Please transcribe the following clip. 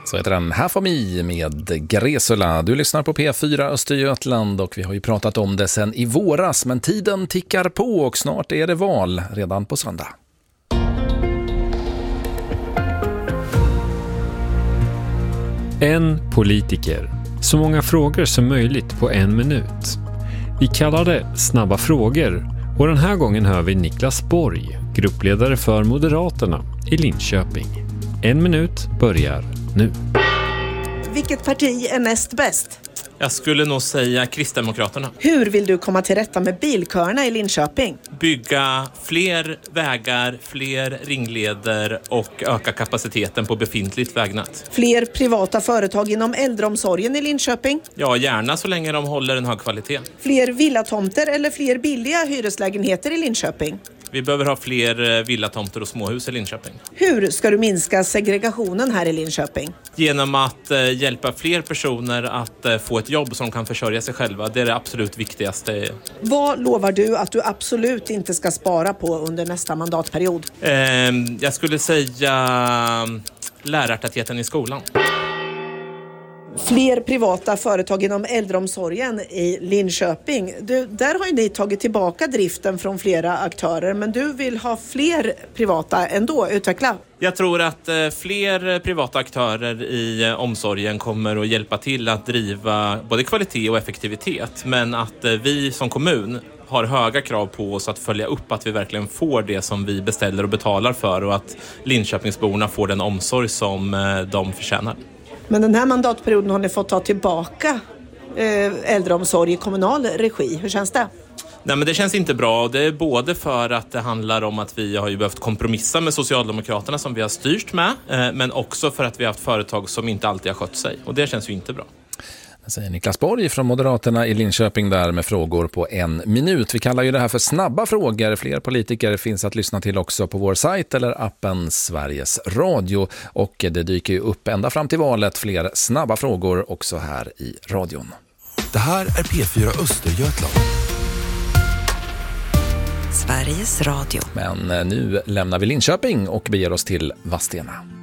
Så heter den Half of Me med Gresula. Du lyssnar på P4 Östergötland och vi har ju pratat om det sen i våras, men tiden tickar på och snart är det val redan på söndag. En politiker. Så många frågor som möjligt på 1 minut. Vi kallar det snabba frågor och den här gången hör vi Niklas Borg, gruppledare för Moderaterna i Linköping. 1 minut börjar nu. Vilket parti är näst bäst? Jag skulle nog säga Kristdemokraterna. Hur vill du komma till rätta med bilköerna i Linköping? Bygga fler vägar, fler ringleder och öka kapaciteten på befintligt vägnät. Fler privata företag inom äldreomsorgen i Linköping? Ja, gärna så länge de håller en hög kvalitet. Fler villatomter eller fler billiga hyreslägenheter i Linköping? Vi behöver ha fler villatomter och småhus i Linköping. Hur ska du minska segregationen här i Linköping? Genom att hjälpa fler personer att få ett jobb som kan försörja sig själva. Det är det absolut viktigaste. Vad lovar du att du absolut inte ska spara på under nästa mandatperiod? Jag skulle säga lärartätheten i skolan. Fler privata företag inom äldreomsorgen i Linköping. Där har ju ni tagit tillbaka driften från flera aktörer, men du vill ha fler privata ändå. Utveckla. Jag tror att fler privata aktörer i omsorgen kommer att hjälpa till att driva både kvalitet och effektivitet, men att vi som kommun har höga krav på oss att följa upp att vi verkligen får det som vi beställer och betalar för och att Linköpingsborna får den omsorg som de förtjänar. Men den här mandatperioden har ni fått ta tillbaka äldreomsorg i kommunal regi. Hur känns det? Nej, men det känns inte bra. Det är både för att det handlar om att vi har ju behövt kompromissa med Socialdemokraterna som vi har styrt med, men också för att vi har haft företag som inte alltid har skött sig. Och det känns ju inte bra. Det säger Niklas Borg från Moderaterna i Linköping där med frågor på 1 minut. Vi kallar ju det här för snabba frågor. Fler politiker finns att lyssna till också på vår sajt eller appen Sveriges Radio. Och det dyker ju upp ända fram till valet fler snabba frågor också här i radion. Det här är P4 Östergötland. Sveriges Radio. Men nu lämnar vi Linköping och beger oss till Vadstena.